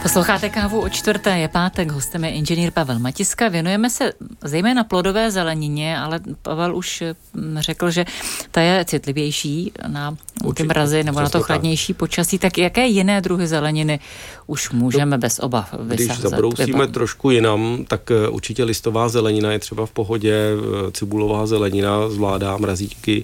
Posloucháte Kávu o čtvrté, je pátek, hostem je inženýr Pavel Matiska. Věnujeme se zejména plodové zelenině, ale Pavel už řekl, že ta je citlivější na ty mrazy nebo na to chladnější počasí. Tak jaké jiné druhy zeleniny už můžeme bez obav vysázet? Když zabrousíme trošku jinam, tak určitě listová zelenina je třeba v pohodě, cibulová zelenina zvládá mrazíky,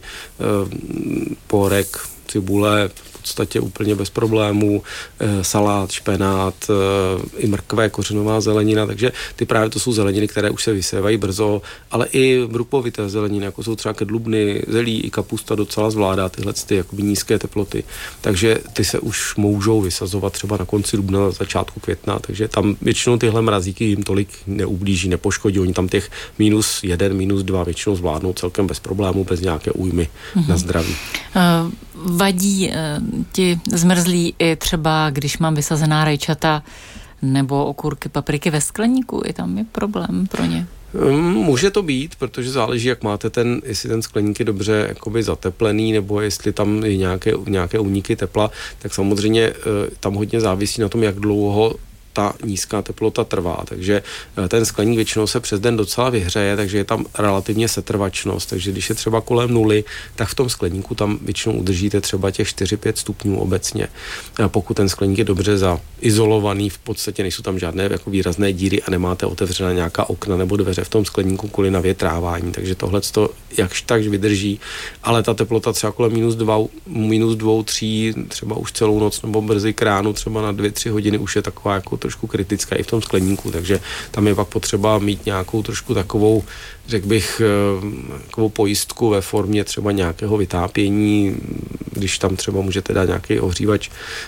pórek, cibule, v podstatě úplně bez problémů, salát, špenát, i mrkve, kořenová zelenina, takže ty právě to jsou zeleniny, které už se vysévají brzo, ale i brupovité zeleniny, jako jsou třeba kedlubny, zelí, i kapusta docela zvládá tyhle ty jakoby nízké teploty, takže ty se už můžou vysazovat třeba na konci dubna, začátku května, takže tam většinou tyhle mrazíky jim tolik neublíží, nepoškodí, oni tam těch -1, -2 většinou zvládnou celkem bez problémů, bez nějaké újmy na zdraví. Vadí ti zmrzlí i třeba, když mám vysazená rajčata nebo okurky, papriky ve skleníku, i tam je problém pro ně? Může to být, protože záleží, jak máte jestli ten skleník je dobře jakoby zateplený, nebo jestli tam je nějaké úniky tepla, tak samozřejmě tam hodně závisí na tom, jak dlouho ta nízká teplota trvá, takže ten skleník většinou se přes den docela vyhřeje, takže je tam relativně setrvačnost, takže když je třeba kolem 0, tak v tom skleníku tam většinou udržíte třeba těch 4-5 stupňů obecně. Pokud ten skleník je dobře zaizolovaný, v podstatě nejsou tam žádné jako výrazné díry a nemáte otevřená nějaká okna nebo dveře v tom skleníku kvůli navětrávání, takže tohle to jakž takž vydrží, ale ta teplota třeba kolem -2, -3, třeba už celou noc nebo brzy k ránu, třeba na 2-3 hodiny už je taková jako trošku kritická i v tom skleníku, takže tam je pak potřeba mít nějakou trošku takovou, řekl bych, takovou pojistku ve formě třeba nějakého vytápění, když tam třeba můžete dát nějaký ohřívač.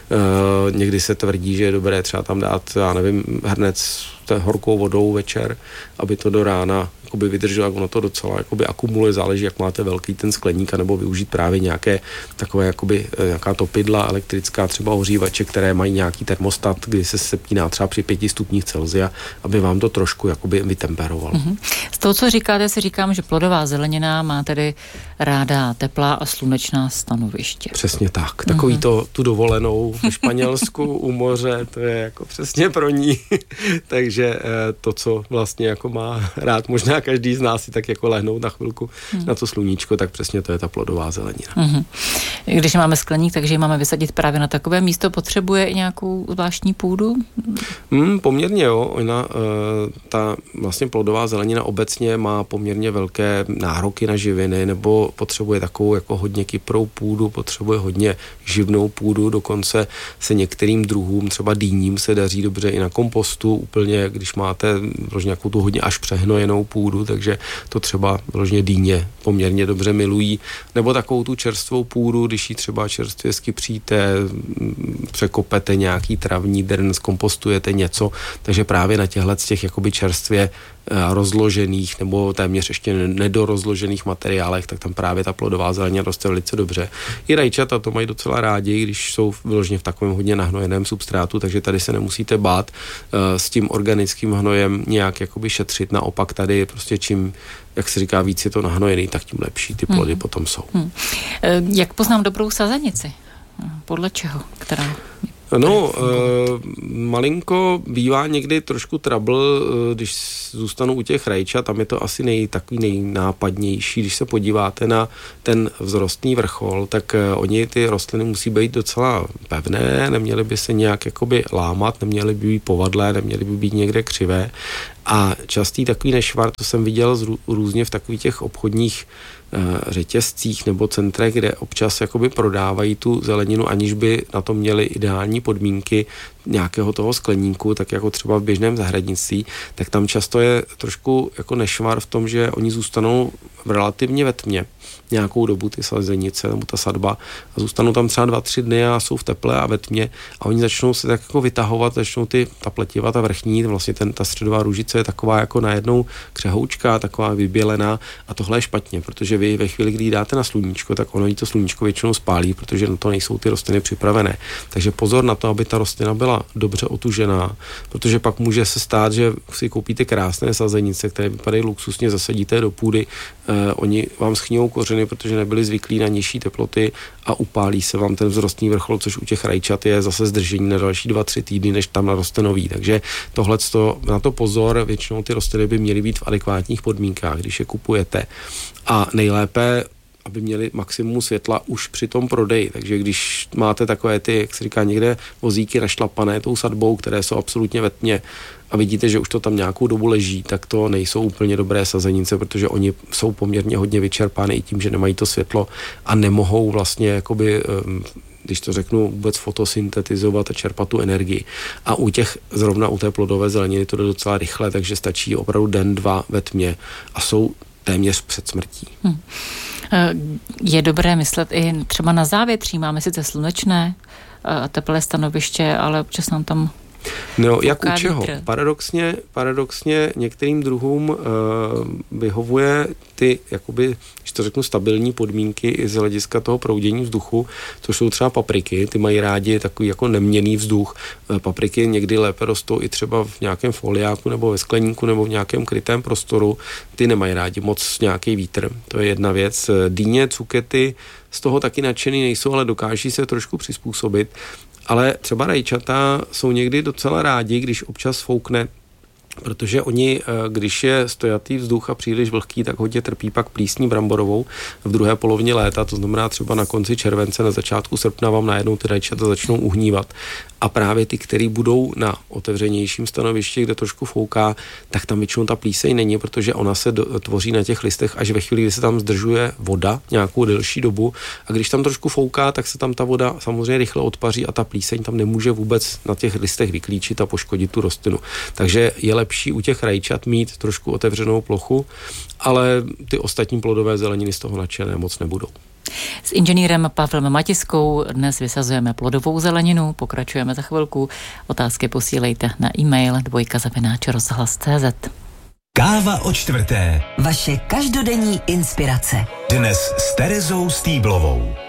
Někdy se tvrdí, že je dobré třeba tam dát, já nevím, hrnec horkou vodou večer, aby to do rána jakoby vydrželo, jak ono to docela jakoby akumuluje, záleží, jak máte velký ten skleník, nebo využít právě nějaké takové jakoby nějaká topidla elektrická, třeba ohřívače, které mají nějaký termostat, kdy se sepíná třeba při 5 stupních Celsia, aby vám to trošku jakoby vytemperovalo. Z toho, co říkáte, si říkám, že plodová zelenina má tedy ráda teplá a slunečná stanoviště. Přesně tak. Takový tu dovolenou ve Španělsku u moře, to je jako přesně pro ní. Takže to, co vlastně jako má rád možná každý z nás si tak jako lehnout na chvilku na to sluníčko, tak přesně to je ta plodová zelenina. Když máme skleník, takže ji máme vysadit právě na takové místo, potřebuje i nějakou zvláštní půdu? Poměrně jo. Ona, ta vlastně plodová zelenina obecně má poměrně velké nároky na živiny, nebo potřebuje takovou jako hodně kyprou půdu, potřebuje hodně živnou půdu, dokonce se některým druhům, třeba dýním, se daří dobře i na kompostu, úplně, když máte vložně nějakou tu hodně až přehnojenou půdu, takže to třeba vložně dýně poměrně dobře milují, nebo takovou tu čerstvou půdu, když ji třeba čerstvě skypříte, překopete nějaký travní drn, zkompostujete něco, takže právě na těchhle z těch jakoby čerstvě rozložených nebo téměř ještě nedorozložených materiálech, tak tam právě ta plodová zelenina roste velice dobře. I rajčata to mají docela rádi, když jsou vyloženě v takovém hodně nahnojeném substrátu, takže tady se nemusíte bát s tím organickým hnojem nějak jakoby šetřit. Naopak tady prostě čím, jak se říká, víc je to nahnojený, tak tím lepší ty plody potom jsou. Jak poznám dobrou sazenici? Podle čeho? Která? No, malinko bývá někdy trošku trouble, když zůstanu u těch rajčat, tam je to asi takový nejnápadnější, když se podíváte na ten vzrostný vrchol, tak oni ty rostliny musí být docela pevné, neměly by se nějak jakoby lámat, neměly by být povadlé, neměly by být někde křivé a častý takový nešvar, to jsem viděl různě v takových těch obchodních řetězcích nebo centrech, kde občas jakoby prodávají tu zeleninu, aniž by na to měli ideální podmínky nějakého toho skleníku, tak jako třeba v běžném zahradnictví, tak tam často je trošku jako nešvar v tom, že oni zůstanou relativně ve tmě nějakou dobu ty sazenice nebo ta sadba a zůstanou tam třeba 2-3 dny a jsou v teple a ve tmě a oni začnou se tak jako vytahovat, začnou ta pletiva, ta vrchní, vlastně ta středová růžice je taková jako najednou křehoučká, taková vybělená a tohle je špatně, protože vy ve chvíli, kdy ji dáte na sluníčko, tak ono jí to sluníčko většinou spálí, protože na to nejsou ty rostliny připravené. Takže pozor na to, aby ta rostlina byla byla dobře otužená, protože pak může se stát, že si koupíte krásné sazenice, které vypadají luxusně, zasadíte do půdy, oni vám schníjou kořeny, protože nebyli zvyklí na nižší teploty a upálí se vám ten vzrostný vrchol, což u těch rajčat je zase zdržení na další 2-3 týdny, než tam naroste nový. Takže na to pozor, většinou ty rostliny by měly být v adekvátních podmínkách, když je kupujete. A nejlépe, aby měli maximum světla už při tom prodeji. Takže když máte takové ty, jak se říká někde, vozíky našlapané tou sadbou, které jsou absolutně ve tmě a vidíte, že už to tam nějakou dobu leží, tak to nejsou úplně dobré sazenice, protože oni jsou poměrně hodně vyčerpány i tím, že nemají to světlo a nemohou vlastně jakoby, když to řeknu, vůbec fotosyntetizovat a čerpat tu energii. A zrovna u té plodové zeleniny to jde docela rychle, takže stačí opravdu den, 2 ve tmě a jsou téměř před smrtí. Je dobré myslet i třeba na závětří. Máme sice slunečné a teplé stanoviště, ale občas nám tam no, jak u čeho? Paradoxně některým druhům vyhovuje ty, jakoby, když to řeknu, stabilní podmínky i z hlediska toho proudění vzduchu, což jsou třeba papriky, ty mají rádi takový jako neměnný vzduch. Papriky někdy lépe rostou i třeba v nějakém foliáku nebo ve skleníku nebo v nějakém krytém prostoru, ty nemají rádi moc nějaký vítr. To je jedna věc. Dýně, cukety z toho taky nadšený nejsou, ale dokáží se trošku přizpůsobit. Ale třeba rajčata jsou někdy docela rádi, když občas foukne, protože oni, když je stojatý vzduch a příliš vlhký, tak hodně trpí pak plísní bramborovou v druhé polovině léta, to znamená třeba na konci července, na začátku srpna vám najednou ty rajčata začnou uhnívat. A právě ty, který budou na otevřenějším stanovišti, kde trošku fouká, tak tam většinou ta plíseň není, protože ona se tvoří na těch listech až ve chvíli, kdy se tam zdržuje voda nějakou delší dobu. A když tam trošku fouká, tak se tam ta voda samozřejmě rychle odpaří a ta plíseň tam nemůže vůbec na těch listech vyklíčit a poškodit tu rostlinu. Takže je lepší u těch rajčat mít trošku otevřenou plochu, ale ty ostatní plodové zeleniny z toho nadšené moc nebudou. S inženýrem Pavlem Matiskou dnes vysazujeme plodovou zeleninu, pokračujeme za chvilku. Otázky posílejte na e-mail dvojka@rozhlas.cz. Káva o čtvrté. Vaše každodenní inspirace. Dnes s Terezou Stýblovou.